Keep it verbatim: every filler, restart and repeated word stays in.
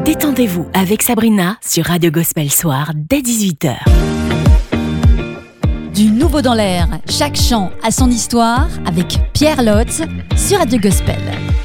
Détendez-vous avec Sabrina sur Radio Gospel Soir dès dix-huit heures. Du nouveau dans l'air, chaque chant a son histoire avec Pierre Lotz sur Radio Gospel.